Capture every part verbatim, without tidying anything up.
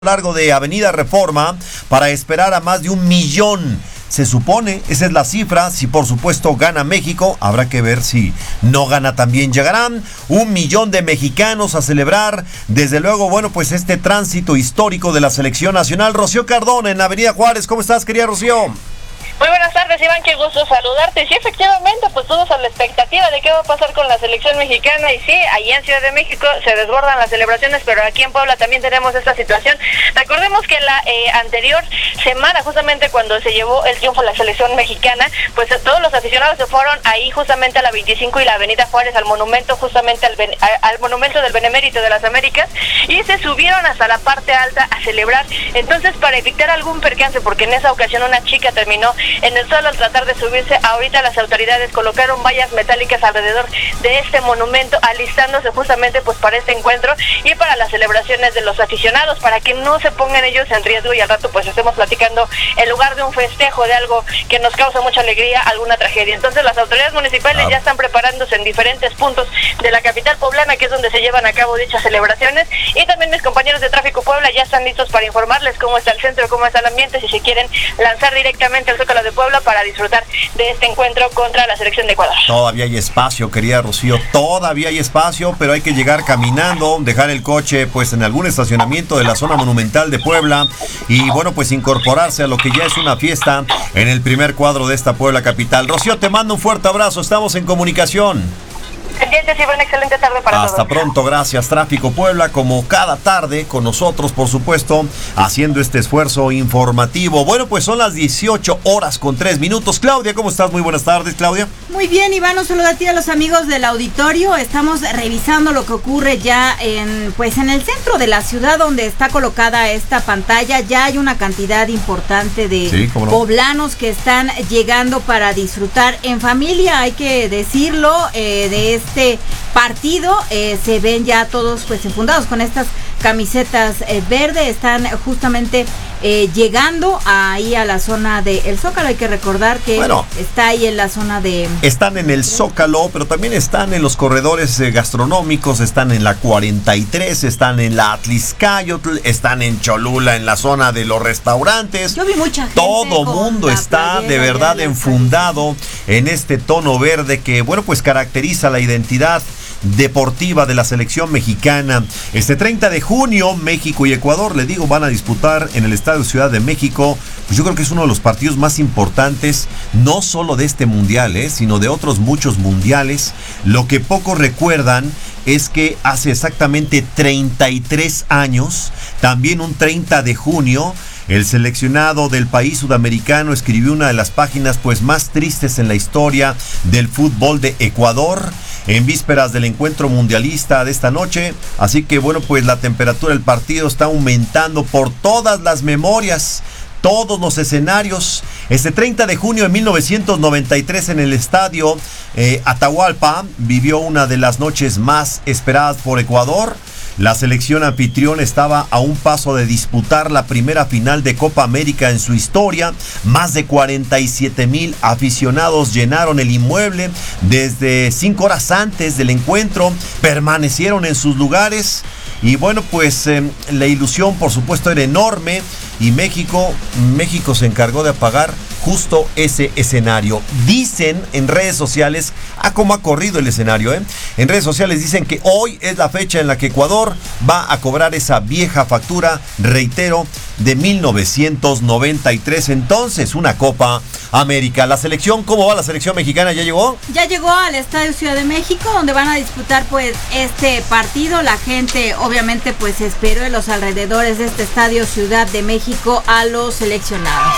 largo de Avenida Reforma para esperar a más de un millón. Se supone, esa es la cifra. Si por supuesto gana México, habrá que ver si no gana también. Llegarán un millón de mexicanos a celebrar, desde luego, bueno, pues este tránsito histórico de la selección nacional. Rocío Cardona en Avenida Juárez. ¿Cómo estás, querida Rocío? Muy buenas tardes, Iván, qué gusto saludarte. Sí, efectivamente, pues todos a la expectativa de qué va a pasar con la selección mexicana. Y sí, ahí en Ciudad de México se desbordan las celebraciones, pero aquí en Puebla también tenemos esta situación. Recordemos que la eh, anterior semana, justamente cuando se llevó el triunfo a la selección mexicana, pues todos los aficionados se fueron ahí justamente a la veinticinco y la Avenida Juárez, al monumento, justamente al, al monumento del Benemérito de las Américas, y se subieron hasta la parte alta a celebrar. Entonces, para evitar algún percance, porque en esa ocasión una chica terminó en el suelo al tratar de subirse, ahorita las autoridades colocaron vallas metálicas alrededor de este monumento, alistándose justamente pues para este encuentro y para las celebraciones de los aficionados, para que no se pongan ellos en riesgo y al rato pues estemos platicando en lugar de un festejo de algo que nos causa mucha alegría, alguna tragedia. Entonces las autoridades municipales ya están preparándose en diferentes puntos de la capital poblana, que es donde se llevan a cabo dichas celebraciones, y también mis compañeros de Tráfico Puebla ya están listos para informarles cómo está el centro, cómo está el ambiente, si se quieren lanzar directamente al Zócalo de Puebla para disfrutar de este encuentro contra la selección de Ecuador. Todavía hay espacio, querida Rocío, todavía hay espacio, pero hay que llegar caminando, dejar el coche pues en algún estacionamiento de la zona monumental de Puebla y bueno, pues incorporarse a lo que ya es una fiesta en el primer cuadro de esta Puebla capital. Rocío, te mando un fuerte abrazo, estamos en comunicación. Pendientes y buena excelente tarde para Hasta todos. pronto, gracias. Tráfico Puebla, como cada tarde, con nosotros, por supuesto, haciendo este esfuerzo informativo. Bueno, pues son las dieciocho horas con tres minutos. Claudia, ¿cómo estás? Muy buenas tardes, Claudia. Muy bien, Iván, un saludo a ti y a los amigos del auditorio. Estamos revisando lo que ocurre ya en, pues, en el centro de la ciudad donde está colocada esta pantalla. Ya hay una cantidad importante de sí, ¿cómo no? poblanos que están llegando para disfrutar en familia, hay que decirlo, eh, de este partido. Eh, se ven ya todos pues enfundados con estas camisetas eh, verdes, están justamente eh, llegando ahí a la zona del Zócalo. Hay que recordar que bueno, está ahí en la zona de... Están en el Zócalo, pero también están en los corredores eh, gastronómicos, están en la cuarenta y tres, están en la Atlixcáyotl, están en Cholula, en la zona de los restaurantes. Yo vi mucha gente. Todo mundo está de verdad enfundado en este tono verde que, bueno, pues caracteriza la identidad deportiva de la selección mexicana. Este treinta de junio, México y Ecuador, le digo, van a disputar en el Estadio Ciudad de México. Pues yo creo que es uno de los partidos más importantes, no solo de este mundial, eh, sino de otros muchos mundiales. Lo que pocos recuerdan es que hace exactamente treinta y tres años, también un treinta de junio, el seleccionado del país sudamericano escribió una de las páginas pues más tristes en la historia del fútbol de Ecuador, en vísperas del encuentro mundialista de esta noche. Así que bueno, pues la temperatura del partido está aumentando por todas las memorias, todos los escenarios. Este treinta de junio de mil novecientos noventa y tres en el estadio eh, Atahualpa vivió una de las noches más esperadas por Ecuador. La selección anfitrión estaba a un paso de disputar la primera final de Copa América en su historia. Más de cuarenta y siete mil aficionados llenaron el inmueble desde cinco horas antes del encuentro. Permanecieron en sus lugares. Y bueno, pues eh, la ilusión por supuesto era enorme. Y México, México se encargó de apagar justo ese escenario. Dicen en redes sociales, ah, cómo ha corrido el escenario, ¿eh? En redes sociales dicen que hoy es la fecha en la que Ecuador va a cobrar esa vieja factura, reitero, de mil novecientos noventa y tres. Entonces, una Copa América. La selección, ¿cómo va la selección mexicana? ¿Ya llegó? Ya llegó al Estadio Ciudad de México, donde van a disputar pues este partido. La gente obviamente pues esperó en los alrededores de este Estadio Ciudad de México a los seleccionados.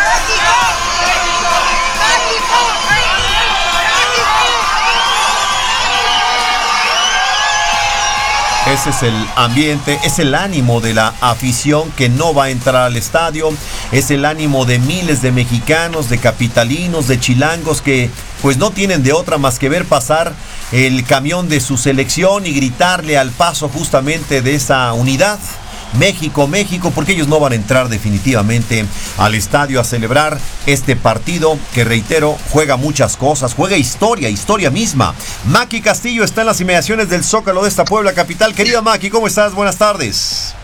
Ese es el ambiente, es el ánimo de la afición que no va a entrar al estadio, es el ánimo de miles de mexicanos, de capitalinos, de chilangos que pues no tienen de otra más que ver pasar el camión de su selección y gritarle al paso justamente de esa unidad. México, México, porque ellos no van a entrar definitivamente al estadio a celebrar este partido que, reitero, juega muchas cosas, juega historia, historia misma. Maki Castillo está en las inmediaciones del Zócalo de esta Puebla capital. Querida Maki, ¿cómo estás? Buenas tardes.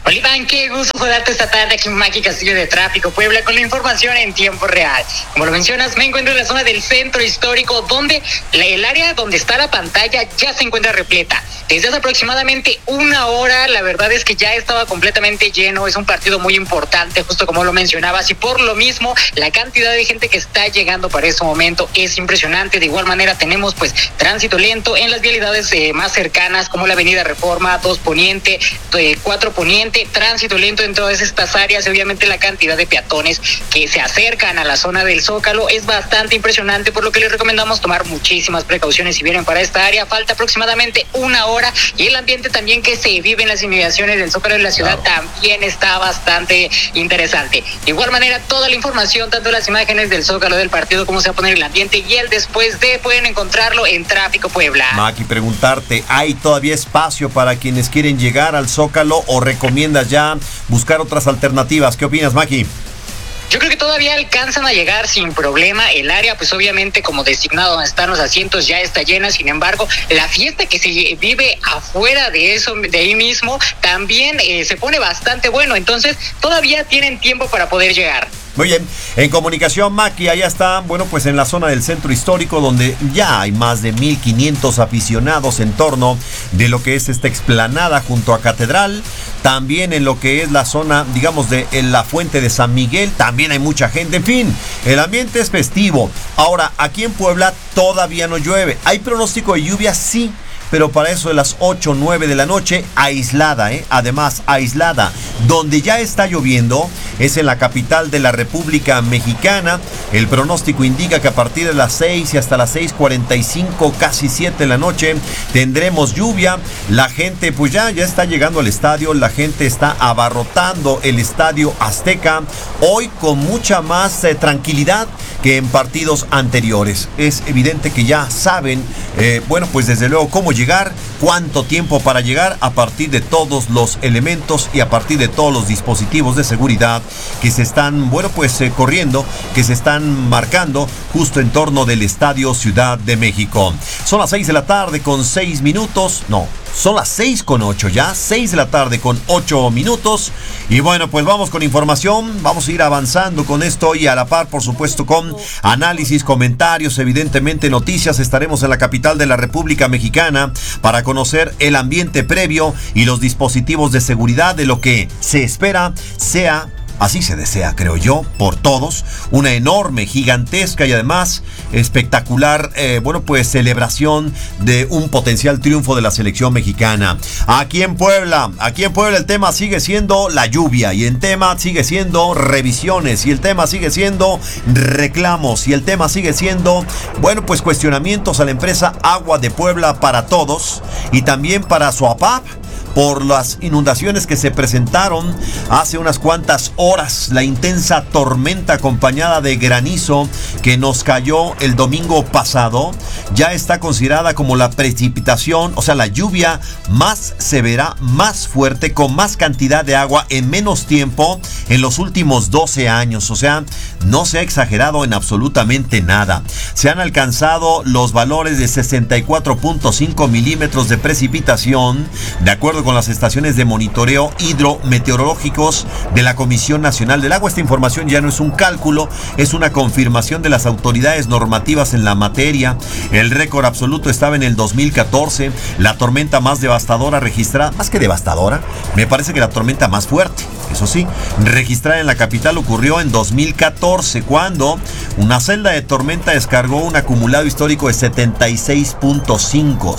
Oliván, qué gusto saludarte esta tarde aquí en Maki Castillo de Tráfico, Puebla, con la información en tiempo real. Como lo mencionas, me encuentro en la zona del centro histórico, donde el área donde está la pantalla ya se encuentra repleta. Desde hace aproximadamente una hora, la verdad es que ya estaba completamente lleno. Es un partido muy importante, justo como lo mencionabas, y por lo mismo, la cantidad de gente que está llegando para este momento es impresionante. De igual manera, tenemos pues tránsito lento en las vialidades eh, más cercanas, como la avenida Reforma, dos Poniente, eh, cuatro Poniente, tránsito lento en todas estas áreas. Obviamente la cantidad de peatones que se acercan a la zona del Zócalo es bastante impresionante, por lo que les recomendamos tomar muchísimas precauciones si vienen para esta área. Falta aproximadamente una hora y el ambiente también que se vive en las inmediaciones del Zócalo de la ciudad claro. también está bastante interesante. De igual manera, toda la información, tanto las imágenes del Zócalo del partido, cómo se va a poner el ambiente y el después de, pueden encontrarlo en Tráfico Puebla. Maki, preguntarte, ¿hay todavía espacio para quienes quieren llegar al Zócalo o recomiendas ya buscar otras alternativas? ¿Qué opinas, Maki? Yo creo que todavía alcanzan a llegar sin problema. El área, pues obviamente, como designado donde están los asientos, ya está llena. Sin embargo, la fiesta que se vive afuera de eso, de ahí mismo, también eh, se pone bastante bueno. Entonces, todavía tienen tiempo para poder llegar. Muy bien, en comunicación, Maki, allá está, bueno, pues en la zona del centro histórico, donde ya hay más de mil quinientos aficionados en torno de lo que es esta explanada junto a Catedral. También en lo que es la zona, digamos, de en la Fuente de San Miguel, también hay mucha gente. En fin, el ambiente es festivo. Ahora, aquí en Puebla todavía no llueve. ¿Hay pronóstico de lluvia? Sí. Pero para eso de las ocho o nueve de la noche, aislada, ¿eh? Además, aislada. Donde ya está lloviendo es en la capital de la República Mexicana. El pronóstico indica que a partir de las seis y hasta las seis cuarenta y cinco, casi siete de la noche, tendremos lluvia. La gente, pues ya, ya está llegando al estadio. La gente está abarrotando el Estadio Azteca. Hoy con mucha más eh, tranquilidad que en partidos anteriores. Es evidente que ya saben, eh, bueno, pues desde luego cómo llegar, cuánto tiempo para llegar, a partir de todos los elementos y a partir de todos los dispositivos de seguridad que se están, bueno, pues eh, corriendo, que se están marcando justo en torno del Estadio Ciudad de México. Son las seis de la tarde con seis minutos, no, son las seis con ocho ya, seis de la tarde con ocho minutos. Y bueno, pues vamos con información, vamos a ir avanzando con esto y a la par, por supuesto, con análisis, comentarios, evidentemente noticias. Estaremos en la capital de la República Mexicana para conocer el ambiente previo y los dispositivos de seguridad de lo que se espera sea, así se desea, creo yo, por todos, una enorme, gigantesca y además espectacular, eh, bueno, pues celebración de un potencial triunfo de la selección mexicana. Aquí en Puebla, aquí en Puebla el tema sigue siendo la lluvia y el tema sigue siendo revisiones y el tema sigue siendo reclamos y el tema sigue siendo, bueno, pues cuestionamientos a la empresa Agua de Puebla para Todos y también para Suapap, por las inundaciones que se presentaron hace unas cuantas horas, la intensa tormenta acompañada de granizo que nos cayó el domingo pasado, ya está considerada como la precipitación, o sea, la lluvia más severa, más fuerte, con más cantidad de agua en menos tiempo en los últimos doce años, o sea, no se ha exagerado en absolutamente nada. Se han alcanzado los valores de sesenta y cuatro punto cinco milímetros de precipitación, de acuerdo con las estaciones de monitoreo hidrometeorológicos de la Comisión Nacional del Agua. Esta información ya no es un cálculo, es una confirmación de las autoridades normativas en la materia. El récord absoluto estaba en el dos mil catorce, la tormenta más devastadora registrada, más que devastadora, me parece que la tormenta más fuerte, eso sí, registrada en la capital ocurrió en dos mil catorce, cuando una celda de tormenta descargó un acumulado histórico de setenta y seis punto cinco.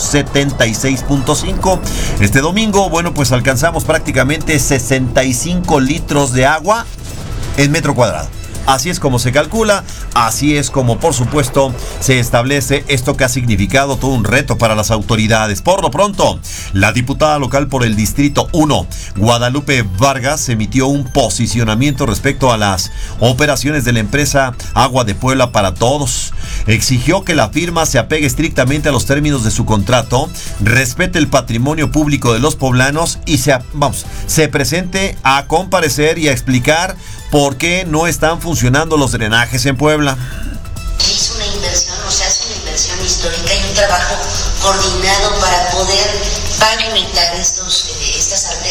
Este domingo, bueno, pues alcanzamos prácticamente sesenta y cinco litros de agua en metro cuadrado. Así es como se calcula, así es como, por supuesto, se establece esto que ha significado todo un reto para las autoridades. Por lo pronto, la diputada local por el Distrito uno, Guadalupe Vargas, emitió un posicionamiento respecto a las operaciones de la empresa Agua de Puebla para Todos. Exigió que la firma se apegue estrictamente a los términos de su contrato, respete el patrimonio público de los poblanos y se, vamos, se presente a comparecer y a explicar por qué no están funcionando los drenajes en Puebla. Hizo una inversión, o sea, hace una inversión histórica y un trabajo coordinado para poder pavimentar estos, eh, estas arterias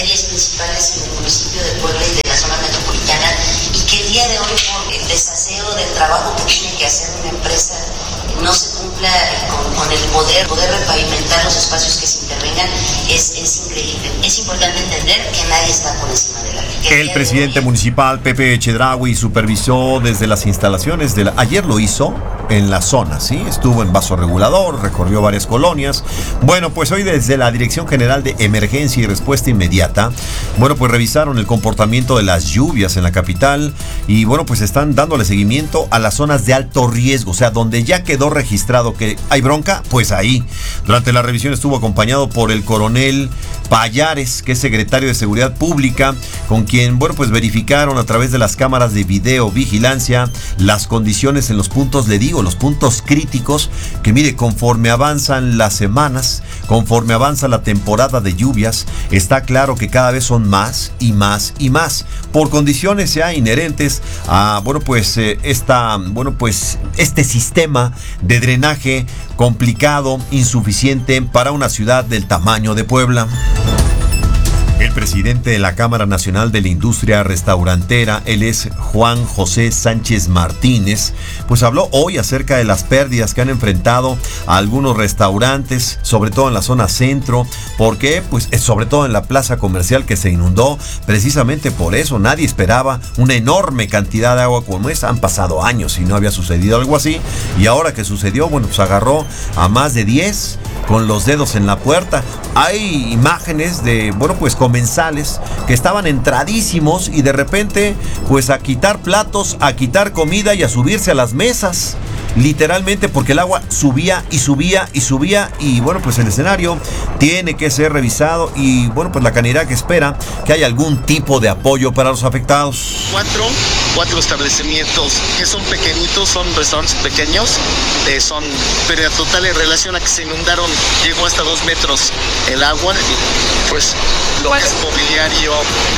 arterias principales en el municipio de Puebla y de la zona metropolitana, y que el día de hoy, por el desaseo del trabajo que tiene que hacer una empresa, no se cumpla con, con el poder, poder repavimentar los espacios que se intervengan, es, es increíble. Es importante entender que nadie está por encima de la ley. El presidente municipal, Pepe Chedraui, supervisó desde las instalaciones de la... Ayer lo hizo en la zona, ¿sí? Estuvo en vaso regulador, recorrió varias colonias. Bueno, pues hoy desde la Dirección General de Emergencia y Respuesta Inmediata, bueno, pues revisaron el comportamiento de las lluvias en la capital y, bueno, pues están dándole seguimiento a las zonas de alto riesgo, o sea, donde ya quedó registrado que hay bronca, pues ahí. Durante la revisión estuvo acompañado por el coronel Payares, que es secretario de Seguridad Pública, con quien, bueno, pues verificaron a través de las cámaras de video vigilancia las condiciones en los puntos, le digo, los puntos críticos, que mire, conforme avanzan las semanas, conforme avanza la temporada de lluvias, está claro que cada vez son más y más y más, por condiciones ya inherentes a, bueno, pues eh, esta, bueno, pues este sistema de drenaje complicado, insuficiente para una ciudad del tamaño de Puebla. El presidente de la Cámara Nacional de la Industria Restaurantera, él es Juan José Sánchez Martínez, pues habló hoy acerca de las pérdidas que han enfrentado a algunos restaurantes, sobre todo en la zona centro, porque pues sobre todo en la plaza comercial que se inundó, precisamente por eso nadie esperaba una enorme cantidad de agua como esa. Han pasado años y no había sucedido algo así, y ahora que sucedió, bueno, pues agarró a más de diez con los dedos en la puerta. Hay imágenes de, bueno, pues comensales que estaban entradísimos y de repente, pues a quitar platos, a quitar comida y a subirse a las mesas, literalmente, porque el agua subía y subía y subía. Y bueno, pues el escenario tiene que ser revisado y bueno, pues la Canirac espera que haya algún tipo de apoyo para los afectados. Cuatro, cuatro establecimientos que son pequeñitos, son restaurantes pequeños, eh, son pérdida total en relación a que se inundaron, llegó hasta dos metros el agua, y pues lo que es mobiliario,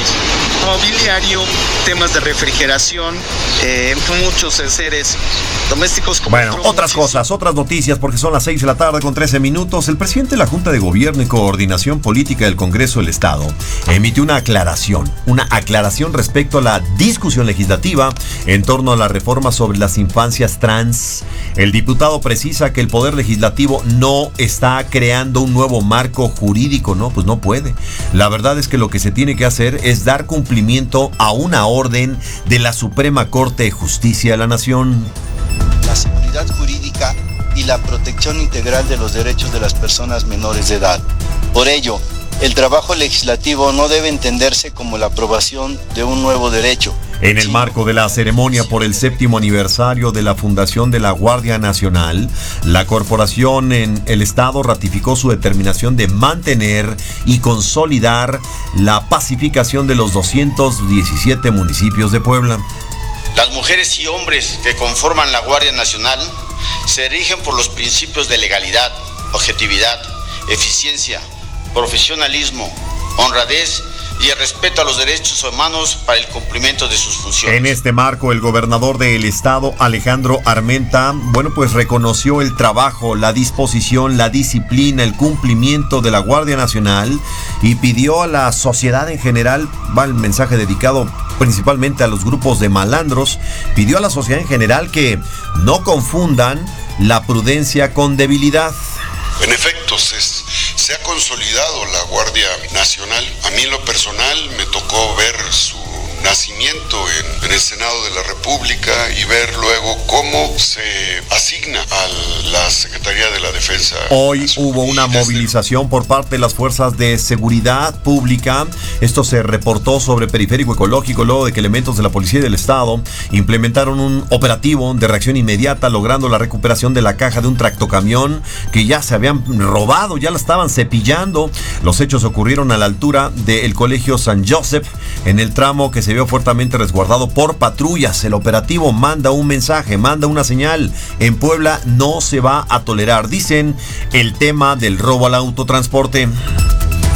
mobiliario, temas de refrigeración, eh, muchos enseres domésticos. Bueno, otras cosas, otras noticias, porque son las seis de la tarde con trece minutos. El presidente de la Junta de Gobierno y Coordinación Política del Congreso del Estado emitió una aclaración, una aclaración respecto a la discusión legislativa en torno a la reforma sobre las infancias trans. El diputado precisa que el Poder Legislativo no está creando un nuevo marco jurídico, no, pues no puede. La verdad es que lo que se tiene que hacer es dar cumplimiento a una orden de la Suprema Corte de Justicia de la Nación. La seguridad jurídica y la protección integral de los derechos de las personas menores de edad. Por ello, el trabajo legislativo no debe entenderse como la aprobación de un nuevo derecho. En el marco de la ceremonia por el séptimo aniversario de la fundación de la Guardia Nacional, la corporación en el Estado ratificó su determinación de mantener y consolidar la pacificación de los doscientos diecisiete municipios de Puebla. Las mujeres y hombres que conforman la Guardia Nacional se rigen por los principios de legalidad, objetividad, eficiencia, profesionalismo, honradez y el respeto a los derechos humanos para el cumplimiento de sus funciones. En este marco, el gobernador del estado, Alejandro Armenta, bueno, pues reconoció el trabajo, la disposición, la disciplina, el cumplimiento de la Guardia Nacional y pidió a la sociedad en general, va el mensaje dedicado principalmente a los grupos de malandros, pidió a la sociedad en general que no confundan la prudencia con debilidad. En efecto, se, se ha consolidado la Guardia Nacional. A mí en lo personal me tocó ver su nacimiento en, en el Senado de la República y ver luego cómo se asigna a la Secretaría de la Defensa. Hoy Nacional. Hubo una movilización por parte de las fuerzas de seguridad pública. Esto se reportó sobre Periférico Ecológico luego de que elementos de la Policía del Estado implementaron un operativo de reacción inmediata, logrando la recuperación de la caja de un tractocamión que ya se habían robado, ya la estaban cepillando. Los hechos ocurrieron a la altura del Colegio San Joseph, en el tramo que se vio fuertemente resguardado por patrullas. El operativo manda un mensaje, manda una señal. En Puebla no se va a tolerar, dicen, el tema del robo al autotransporte.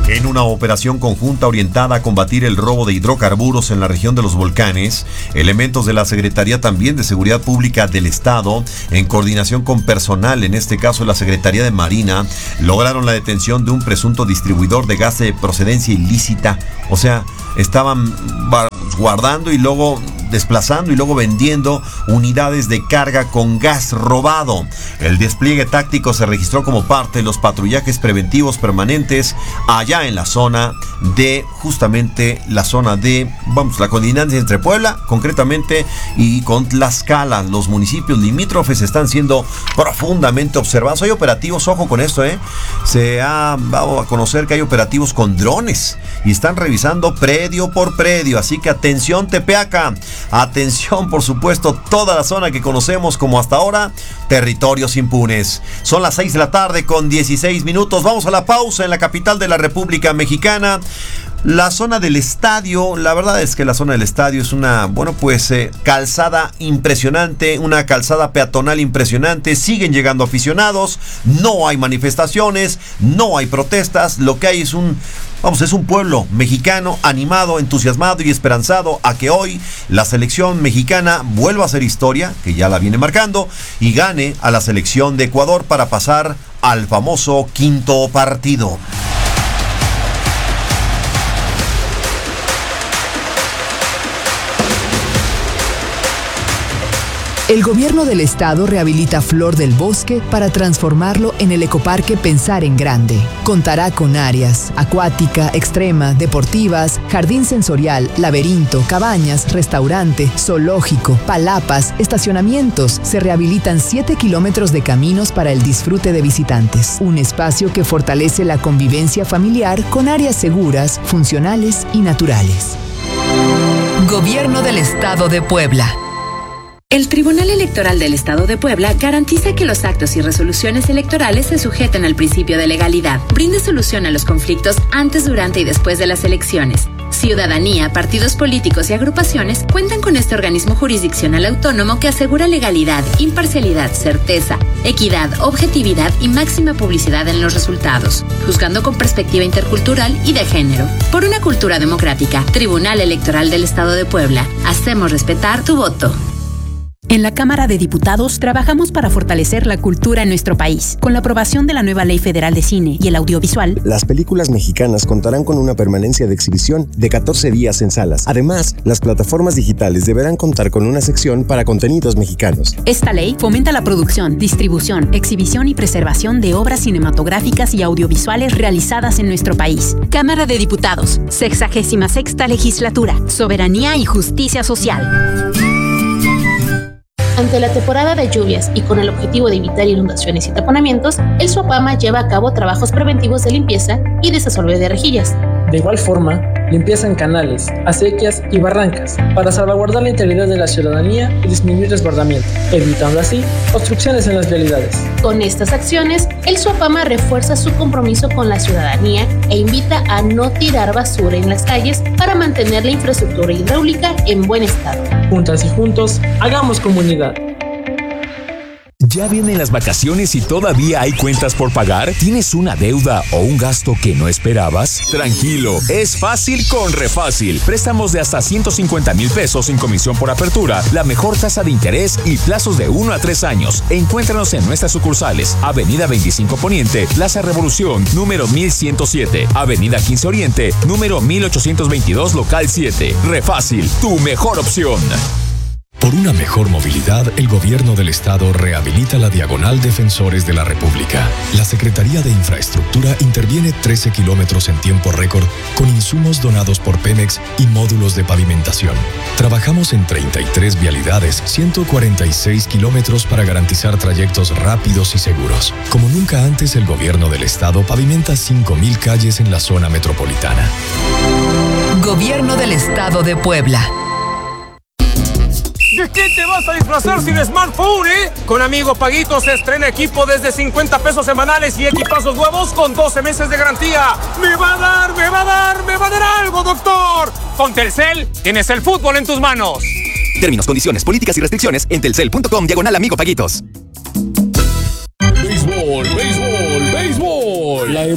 En una operación conjunta orientada a combatir el robo de hidrocarburos en la región de los volcanes, elementos de la Secretaría también de Seguridad Pública del Estado, en coordinación con personal, en este caso la Secretaría de Marina, lograron la detención de un presunto distribuidor de gas de procedencia ilícita. O sea, estaban guardando y luego desplazando y luego vendiendo unidades de carga con gas robado. El despliegue táctico se registró como parte de los patrullajes preventivos permanentes allá en la zona de, justamente la zona de, vamos, la colindancia entre Puebla, concretamente, y con Tlaxcala. Los municipios limítrofes están siendo profundamente observados. Hay operativos, ojo con esto, ¿eh? Se ha dado a conocer que hay operativos con drones y están revisando predio por predio, así que atención Tepeaca. Atención, por supuesto, toda la zona que conocemos como hasta ahora territorios impunes. Son las seis de la tarde con dieciséis minutos. Vamos a la pausa en la capital de la República Mexicana. La zona del estadio, la verdad es que la zona del estadio es una, bueno, pues eh, calzada impresionante, una calzada peatonal impresionante. Siguen llegando aficionados, no hay manifestaciones, no hay protestas. Lo que hay es un, vamos, es un pueblo mexicano animado, entusiasmado y esperanzado a que hoy la selección mexicana vuelva a hacer historia, que ya la viene marcando, y gane a la selección de Ecuador para pasar al famoso quinto partido. El gobierno del estado rehabilita Flor del Bosque para transformarlo en el ecoparque Pensar en Grande. Contará con áreas acuática, extrema, deportivas, jardín sensorial, laberinto, cabañas, restaurante, zoológico, palapas, estacionamientos. Se rehabilitan siete kilómetros de caminos para el disfrute de visitantes. Un espacio que fortalece la convivencia familiar con áreas seguras, funcionales y naturales. Gobierno del Estado de Puebla. El Tribunal Electoral del Estado de Puebla garantiza que los actos y resoluciones electorales se sujeten al principio de legalidad. Brinde solución a los conflictos antes, durante y después de las elecciones. Ciudadanía, partidos políticos y agrupaciones cuentan con este organismo jurisdiccional autónomo que asegura legalidad, imparcialidad, certeza, equidad, objetividad y máxima publicidad en los resultados, juzgando con perspectiva intercultural y de género. Por una cultura democrática, Tribunal Electoral del Estado de Puebla. Hacemos respetar tu voto. En la Cámara de Diputados trabajamos para fortalecer la cultura en nuestro país. Con la aprobación de la nueva Ley Federal de Cine y el Audiovisual, las películas mexicanas contarán con una permanencia de exhibición de catorce días en salas. Además, las plataformas digitales deberán contar con una sección para contenidos mexicanos. Esta ley fomenta la producción, distribución, exhibición y preservación de obras cinematográficas y audiovisuales realizadas en nuestro país. Cámara de Diputados, sexagésima sexta legislatura, soberanía y justicia social. Ante la temporada de lluvias y con el objetivo de evitar inundaciones y taponamientos, el SUAPAMA lleva a cabo trabajos preventivos de limpieza y desasolve de rejillas. De igual forma, limpieza en canales, acequias y barrancas para salvaguardar la integridad de la ciudadanía y disminuir desbordamiento, evitando así obstrucciones en las vialidades. Con estas acciones, el SUAPAMA refuerza su compromiso con la ciudadanía e invita a no tirar basura en las calles para mantener la infraestructura hidráulica en buen estado. Juntas y juntos, hagamos comunidad. ¿Ya vienen las vacaciones y todavía hay cuentas por pagar? ¿Tienes una deuda o un gasto que no esperabas? Tranquilo, es fácil con Refácil. Préstamos de hasta ciento cincuenta mil pesos sin comisión por apertura, la mejor tasa de interés y plazos de uno a tres años. Encuéntranos en nuestras sucursales: Avenida veinticinco Poniente, Plaza Revolución, número mil ciento siete, Avenida quince Oriente, número mil ochocientos veintidós, local siete. Refácil, tu mejor opción. Por una mejor movilidad, el Gobierno del Estado rehabilita la Diagonal Defensores de la República. La Secretaría de Infraestructura interviene trece kilómetros en tiempo récord con insumos donados por Pemex y módulos de pavimentación. Trabajamos en treinta y tres vialidades, ciento cuarenta y seis kilómetros para garantizar trayectos rápidos y seguros. Como nunca antes, el Gobierno del Estado pavimenta cinco mil calles en la zona metropolitana. Gobierno del Estado de Puebla. ¿De qué te vas a disfrazar sin smartphone, eh? Con Amigo Paguito se estrena equipo desde cincuenta pesos semanales y equipazos nuevos con doce meses de garantía. ¡Me va a dar, me va a dar, me va a dar algo, doctor! Con Telcel, tienes el fútbol en tus manos. Términos, condiciones, políticas y restricciones en telcel punto com diagonal Amigo Paguitos.